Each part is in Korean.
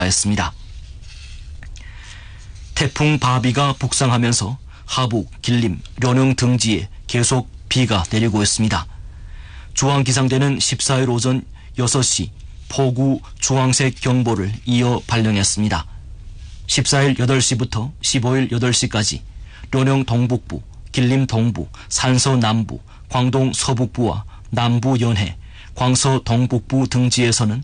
했습니다. 태풍 바비가 북상하면서 하북, 길림, 련영 등지에 계속 비가 내리고 있습니다. 중앙기상대는 14일 오전 6시 폭우 주황색 경보를 이어 발령했습니다. 14일 8시부터 15일 8시까지 련영 동북부, 길림 동부, 산서 남부, 광동 서북부와 남부 연해, 광서 동북부 등지에서는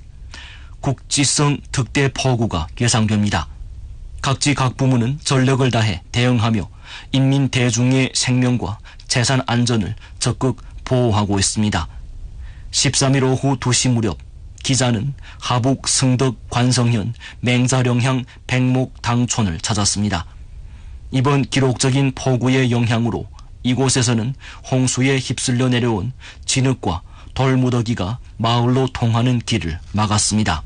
국지성 특대 폭우가 예상됩니다. 각지 각 부문은 전력을 다해 대응하며 인민 대중의 생명과 재산 안전을 적극 보호하고 있습니다. 13일 오후 2시 무렵 기자는 하북 승덕 관성현 맹자령향 백목 당촌을 찾았습니다. 이번 기록적인 폭우의 영향으로 이곳에서는 홍수에 휩쓸려 내려온 진흙과 돌무더기가 마을로 통하는 길을 막았습니다.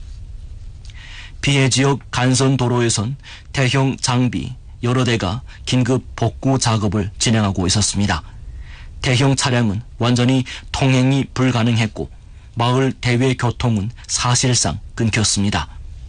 피해 지역 간선도로에선 대형 장비 여러 대가 긴급 복구 작업을 진행하고 있었습니다. 대형 차량은 완전히 통행이 불가능했고 마을 대외 교통은 사실상 끊겼습니다.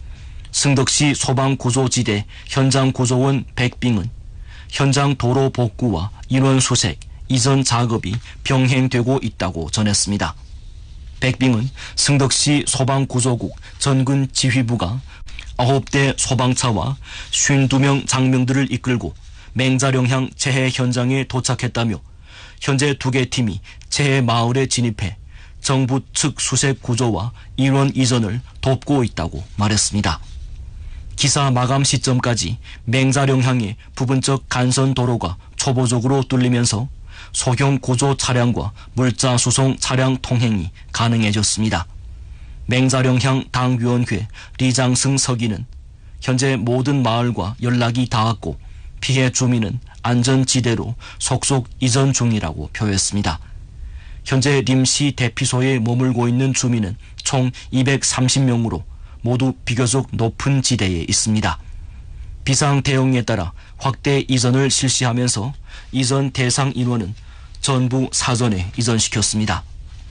승덕시 소방구조지대 현장구조원 백빙은 현장 도로 복구와 인원 수색, 이전 작업이 병행되고 있다고 전했습니다. 백빙은 승덕시 소방구조국 전군 지휘부가 9대 소방차와 52명 장병들을 이끌고 맹자령향 재해 현장에 도착했다며 현재 2개 팀이 재해 마을에 진입해 정부 측 수색 구조와 인원 이전을 돕고 있다고 말했습니다. 기사 마감 시점까지 맹자령향의 부분적 간선 도로가 초보적으로 뚫리면서 소형 구조 차량과 물자 수송 차량 통행이 가능해졌습니다. 맹자령향 당위원회 리장승 서기는 현재 모든 마을과 연락이 닿았고 피해 주민은 안전지대로 속속 이전 중이라고 표했습니다. 현재 림시 대피소에 머물고 있는 주민은 총 230명으로 모두 비교적 높은 지대에 있습니다. 비상 대응에 따라 확대 이전을 실시하면서 이전 대상 인원은 전부 사전에 이전시켰습니다.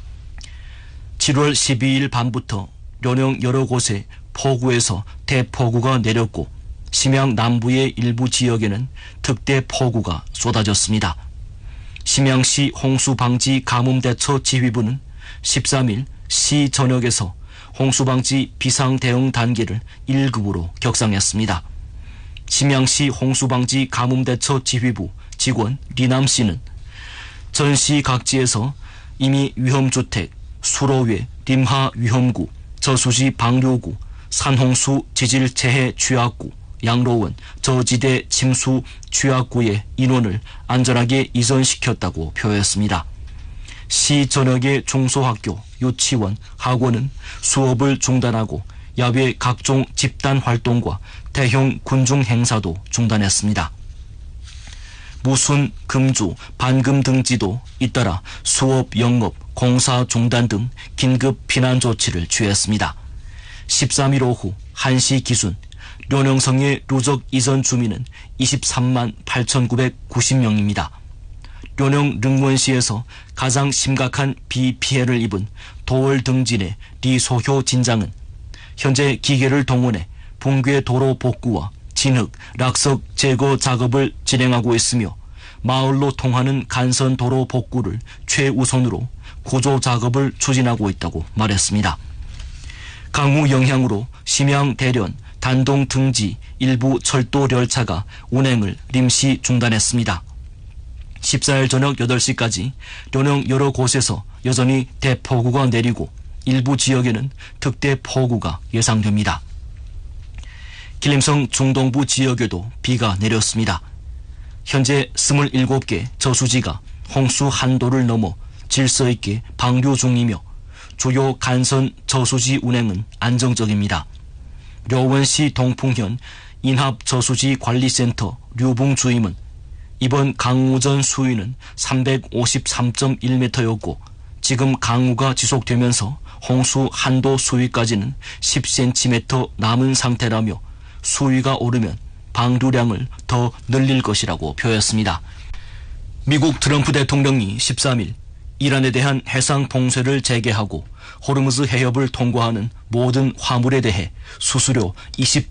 7월 12일 밤부터 련영 여러 곳에 폭우에서 대폭우가 내렸고 심양 남부의 일부 지역에는 특대 폭우가 쏟아졌습니다. 심양시 홍수방지 가뭄대처 지휘부는 13일 시 전역에서 홍수방지 비상대응 단계를 1급으로 격상했습니다. 심양시 홍수방지 가뭄대처 지휘부 직원 리남씨는 전시 각지에서 이미 위험주택, 수로회, 림하 위험구, 저수지 방류구, 산홍수 지질재해 취약구, 양로원, 저지대 침수 취약구의 인원을 안전하게 이전시켰다고 표했습니다. 시 전역의 중소학교, 유치원, 학원은 수업을 중단하고 야외 각종 집단 활동과 대형 군중 행사도 중단했습니다. 무순, 금주, 반금 등지도 잇따라 수업, 영업, 공사 중단 등 긴급 피난 조치를 취했습니다. 13일 오후 1시 기준 련영성의 누적 이전 주민은 23만 8,990명입니다. 련영 릉원시에서 가장 심각한 비 피해를 입은 도월 등진의 리소효 진장은 현재 기계를 동원해 붕괴 도로 복구와 진흙, 락석 제거 작업을 진행하고 있으며 마을로 통하는 간선 도로 복구를 최우선으로 구조 작업을 추진하고 있다고 말했습니다. 강우 영향으로 심양 대련, 단동 등지 일부 철도 열차가 운행을临시 중단했습니다. 14일 저녁 8시까지 련영 여러 곳에서 여전히 대폭우가 내리고 일부 지역에는 특대 폭우가 예상됩니다. 길림성 중동부 지역에도 비가 내렸습니다. 현재 27개 저수지가 홍수 한도를 넘어 질서 있게 방류 중이며 주요 간선 저수지 운행은 안정적입니다. 려원시 동풍현 인합저수지관리센터 류붕주임은 이번 강우전 수위는 353.1m였고 지금 강우가 지속되면서 홍수 한도 수위까지는 10cm 남은 상태라며 수위가 오르면 방류량을 더 늘릴 것이라고 표했습니다. 미국 트럼프 대통령이 13일 이란에 대한 해상 봉쇄를 재개하고 호르무즈 해협을 통과하는 모든 화물에 대해 수수료